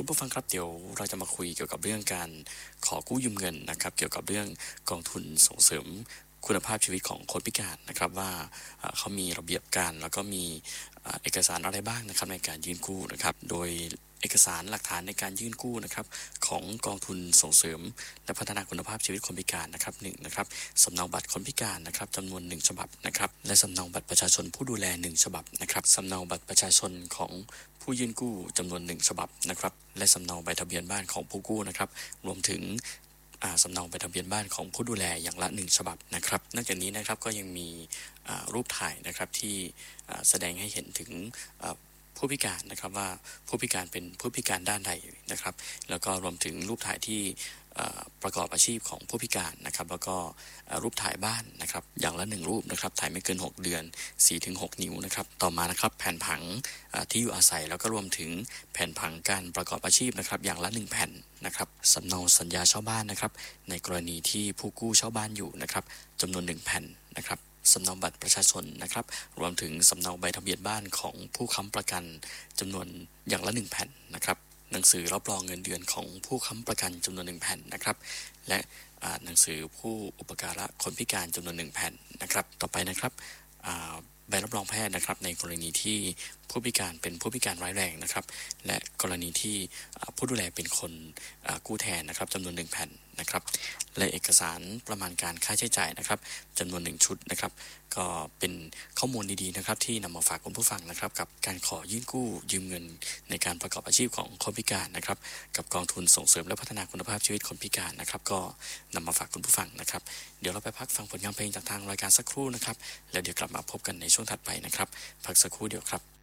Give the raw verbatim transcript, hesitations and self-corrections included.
คุณผู้ฟังครับเดี๋ยวเราจะมาคุยเกี่ยวกับเรื่องการขอกู้ยืมเงินนะครับเกี่ยวกับเรื่องกองทุนส่งเสริมคุณภาพชีวิตของคนพิการนะครับว่าเขามีระเบียบการแล้วก็มีเอกสารอะไรบ้างนะครับในการยื่นกู้นะครับโดยเอกสารหลักฐานในการยื่นกู้นะครับของกองทุนส่งเสริมและพัฒนาคุณภาพชีวิตคนพิการนะครับหนึ่งนะครับสำเนาบัตรคนพิการนะครับจำนวนหนึ่งฉบับนะครับและสำเนาบัตรประชาชนผู้ดูแลหนึ่งฉบับนะครับสำเนาบัตรประชาชนของผู้ยื่นกู้จำนวนหนึ่งฉบับนะครับและสำเนาใบทะเบียนบ้านของผู้กู้นะครับรวมถึงสำเนาใบทะเบียนบ้านของผู้ดูแลอย่างละหนึ่งฉบับนะครับนอกจากนี้นะครับก็ยังมีรูปถ่ายนะครับที่แสดงให้เห็นถึงผู้พิการนะครับว่าผู้พิการเป็นผู้พิการด้านใดนะครับแล้วก็รวมถึงรูปถ่ายที่ประกอบอาชีพของผู้พิการนะครับแล้วก็รูปถ่ายบ้านนะครับอย่างละหนึ่งรูปนะครับถ่ายไม่เกินหกเดือน สี่ถึงหก นิ้วนะครับต่อมานะครับแผนผังที่อยู่อาศัยแล้วก็รวมถึงแผนผังการประกอบอาชีพนะครับอย่างละหนึ่งแผ่นนะครับสำเนาสัญญาเช่าบ้านนะครับในกรณีที่ผู้กู้เช่าบ้านอยู่นะครับจำนวนหนึ่งแผ่นนะครับสำเนาบัตรประชาชนนะครับรวมถึงสำเนาใบทะเบียนบ้านของผู้ค้ำประกันจำนวนอย่างละหนึ่งแผ่นนะครับหนังสือรับรองเงินเดือนของผู้ค้ำประกันจำนวนหนึ่งแผ่นนะครับและหนังสือผู้อุปการะคนพิการจำนวนหนึ่งแผ่นนะครับต่อไปนะครับใบรับรองแพทย์นะครับในกรณีที่ผู้พิการเป็นผู้พิการร้ายแรงนะครับและกรณีที่ผู้ดูแลเป็นคนกู้แทนนะครับจำนวนหนึ่งแผ่นนะครับและเอกสารประมาณการค่าใช้จ่ายนะครับจำนวนหนึ่งชุดนะครับก็เป็นข้อมูลดีๆนะครับที่นำมาฝากคุณผู้ฟังนะครับกับการขอยื่นกู้ยืมเงินในการประกอบอาชีพของคนพิการนะครับกับกองทุนส่งเสริมและพัฒนาคุณภาพชีวิตคนพิการนะครับก็นำมาฝากคุณผู้ฟังนะครับเดี๋ยวเราไปพักฟังผลงานเพลงจากทางรายการสักครู่นะครับแล้วเดี๋ยวกลับมาพบกันในช่วงถัดไปนะครับพักสักครู่เดียวครับ